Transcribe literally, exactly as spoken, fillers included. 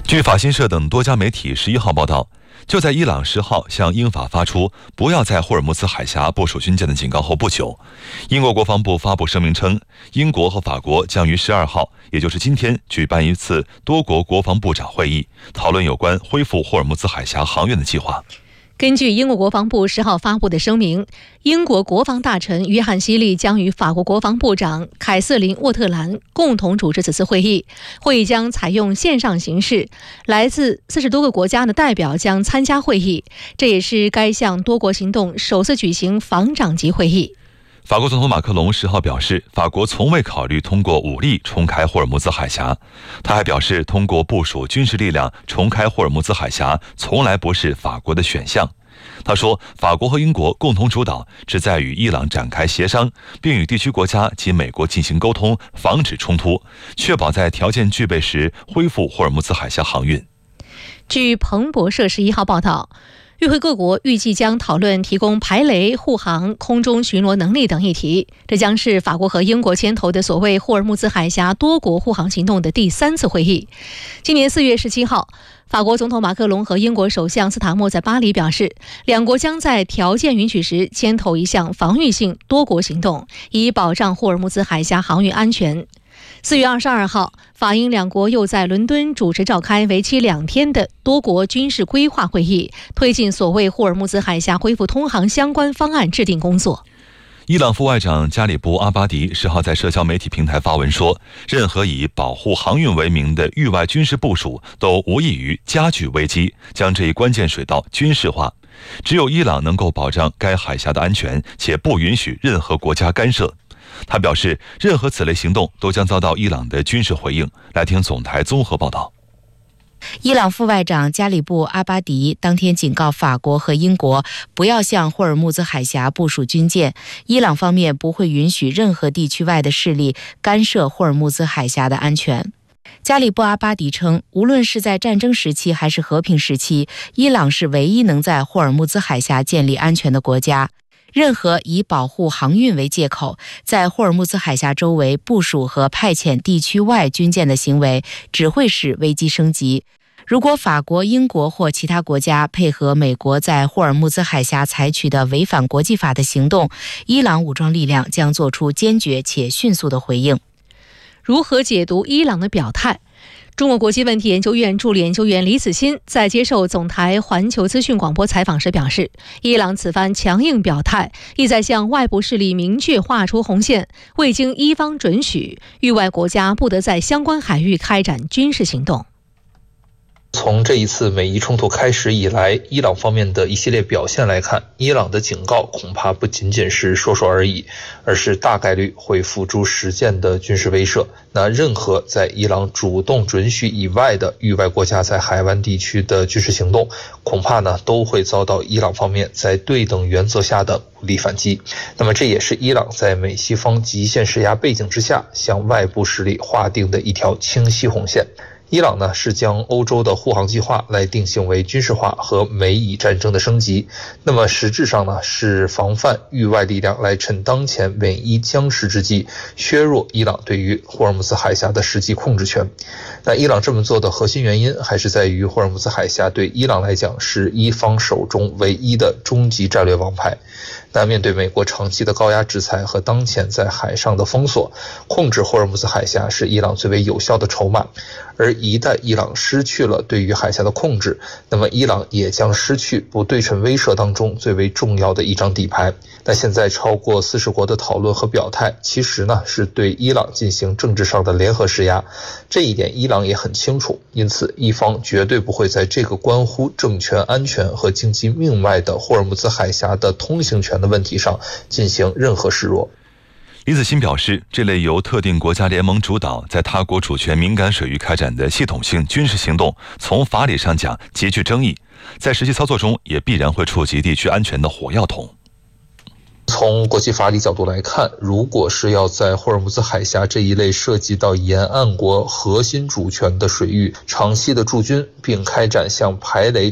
据法新社等多家媒体十一号报道，就在伊朗十号向英法发出不要在霍尔木兹海峡部署军舰的警告后不久，英国国防部发布声明称，英国和法国将于十二号，也就是今天举办一次多国国防部长会议，讨论有关恢复霍尔木兹海峡航运的计划。 根据英国国防部十号发布的声明，英国国防大臣约翰希利将与法国国防部长凯瑟琳沃特兰共同主持此次会议。会议将采用线上形式，来自四十多个国家的代表将参加会议，这也是该项多国行动首次举行防长级会议。 法国总统马克龙十号表示，法国从未考虑通过武力重开霍尔木兹海峡。他还表示，通过部署军事力量重开霍尔木兹海峡从来不是法国的选项。他说，法国和英国共同主导，旨在与伊朗展开协商，并与地区国家及美国进行沟通，防止冲突，确保在条件具备时恢复霍尔木兹海峡航运。 据彭博社十一号报道，与会各国预计将讨论提供排雷、护航、空中巡逻能力等议题。这将是法国和英国牵头的所谓霍尔木兹海峡多国护航行动的第三次会议。今年四月十七号，法国总统马克龙和英国首相斯塔默在巴黎表示，两国将在条件允许时牵头一项防御性多国行动，以保障霍尔木兹海峡航运安全。四月二十二号，法英两国又在伦敦主持召开为期两天的多国军事规划会议，推进所谓霍尔木兹海峡恢复通航相关方案制定工作。 伊朗副外长加里布阿巴迪十号在社交媒体平台发文说，任何以保护航运为名的域外军事部署都无异于加剧危机，将这一关键水道军事化。只有伊朗能够保障该海峡的安全，且不允许任何国家干涉。他表示，任何此类行动都将遭到伊朗的军事回应。来听总台综合报道。 伊朗副外长加里布阿巴迪当天警告法国和英国不要向霍尔木兹海峡部署军舰，伊朗方面不会允许任何地区外的势力干涉霍尔木兹海峡的安全。加里布阿巴迪称，无论是在战争时期还是和平时期，伊朗是唯一能在霍尔木兹海峡建立安全的国家。任何以保护航运为借口，在霍尔木兹海峡周围部署和派遣地区外军舰的行为，只会使危机升级。如果法国、英国或其他国家配合美国在霍尔木兹海峡采取的违反国际法的行动，伊朗武装力量将做出坚决且迅速的回应。 如何解读伊朗的表态？中国国际问题研究院助理研究员李子欣在接受总台环球资讯广播采访时表示，伊朗此番强硬表态，意在向外部势力明确画出红线，未经伊方准许，域外国家不得在相关海域开展军事行动。 从这一次美伊冲突开始以来，伊朗方面的一系列表现来看，伊朗的警告恐怕不仅仅是说说而已，而是大概率会付诸实践的军事威慑。那任何在伊朗主动准许以外的域外国家在海湾地区的军事行动，恐怕呢都会遭到伊朗方面在对等原则下的武力反击。那么这也是伊朗在美西方极限施压背景之下，向外部势力划定的一条清晰红线。伊朗呢是将欧洲的护航计划来定性为军事化和美以战争的升级，那么实质上呢是防范域外力量来趁当前美伊僵持之际削弱伊朗对于霍尔木兹海峡的实际控制权。那伊朗这么做的核心原因还是在于霍尔木兹海峡对伊朗来讲是伊方手中唯一的终极战略王牌。那面对美国长期的高压制裁和当前在海上的封锁，控制霍尔木兹海峡是伊朗最为有效的筹码。而一旦伊朗失去了对于海峡的控制，那么伊朗也将失去不对称威慑当中最为重要的一张底牌。那现在超过四十国的讨论和表态，其实呢是对伊朗进行政治上的联合施压，这一点伊朗也很清楚，因此伊方绝对不会在这个关乎政权安全和经济命脉的霍尔木兹海峡的通行权的问题上进行任何示弱。 李子欣表示，这类由特定国家联盟主导，在他国主权敏感水域开展的系统性军事行动，从法理上讲极具争议，在实际操作中也必然会触及地区安全的火药桶。 从国际法理角度来看，如果是要在霍尔木兹海峡这一类涉及到沿岸国核心主权的水域长期的驻军，并开展像排雷